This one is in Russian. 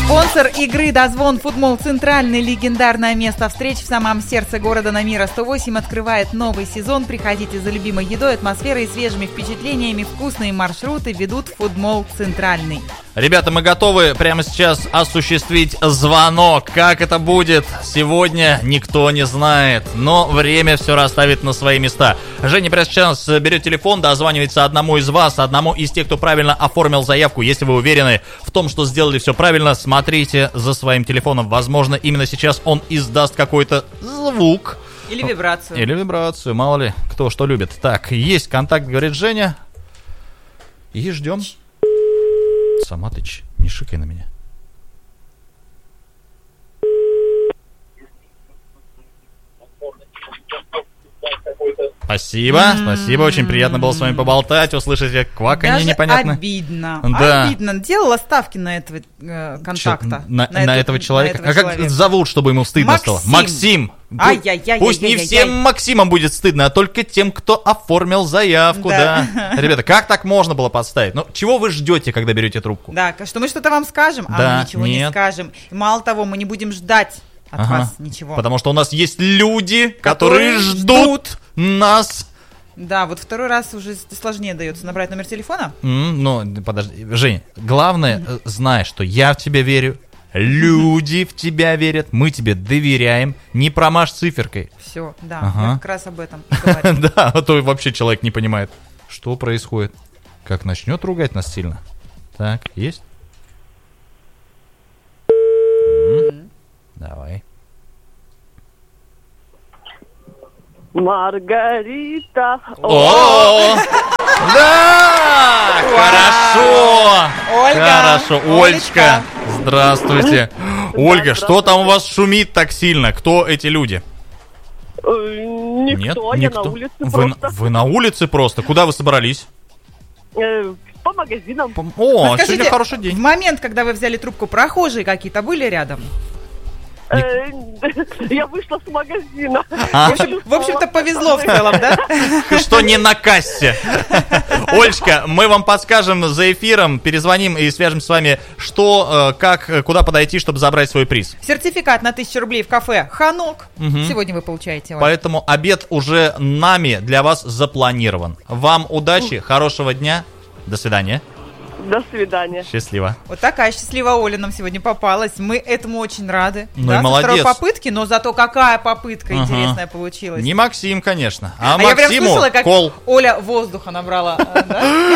Спонсор игры «Дозвон» Футмол Центральный. Легендарное место встреч в самом сердце города на Мира 108 открывает новый сезон. Приходите за любимой едой, атмосферой и свежими впечатлениями. Вкусные маршруты ведут Футмол Центральный. Ребята, мы готовы прямо сейчас осуществить звонок. Как это будет сегодня, никто не знает. Но время все расставит на свои места. Женя прямо сейчас берет телефон, дозванивается одному из вас, одному из тех, кто правильно оформил заявку. Если вы уверены в том, что сделали все правильно, смотрите за своим телефоном. Возможно, именно сейчас он издаст какой-то звук. Или вибрацию. Или вибрацию, мало ли, кто что любит. Так, есть контакт, говорит Женя. И ждем. Саматыч, не шикай на меня. Спасибо, спасибо, очень приятно было с вами поболтать, услышать кваканье непонятное. Обидно, да. Обидно. Делала ставки на этого контакта. На этого человека? А как зовут, чтобы ему стыдно стало? Максим. Пусть не всем Максимам будет стыдно, а только тем, кто оформил заявку, да. Ребята, как так можно было подставить? Ну, чего вы ждете, когда берете трубку? Да, что мы что-то вам скажем, а мы ничего не скажем. И мало того, мы не будем ждать от вас ничего. Потому что у нас есть люди, которые ждут нас. Да, вот второй раз уже сложнее дается набрать номер телефона. Ну, подожди, Жень, главное, знай, что я в тебя верю, люди в тебя верят, мы тебе доверяем, не промажь циферкой. Все, да, я как раз об этом говорю. Да, а то вообще человек не понимает, что происходит, как начнет ругать нас сильно. Так, есть? Давай. Маргарита. О, да, хорошо. Ольга. Хорошо, Олечка, здравствуйте. Ольга, что там у вас шумит так сильно? Кто эти люди? Никто, я на улице просто. Вы на улице просто? Куда вы собрались? По магазинам. О, сегодня хороший день. В момент, когда вы взяли трубку, прохожие какие-то были рядом? Я вышла с магазина. В общем-то, повезло в целом, да? Что не на кассе. Олечка, мы вам подскажем за эфиром, перезвоним и свяжемся с вами, что, как, куда подойти, чтобы забрать свой приз. Сертификат на 1000 рублей в кафе «Ханок». Сегодня вы получаете. Оль. Поэтому обед уже нами для вас запланирован. Вам удачи, хорошего дня. До свидания. До свидания. Счастливо. Вот такая счастливая Оля нам сегодня попалась. Мы этому очень рады. Ну да, и молодец. Со второй попытки, но зато какая попытка интересная получилась. Не Максим, конечно, а я прям Максиму слышала, как кол. Оля воздуха набрала.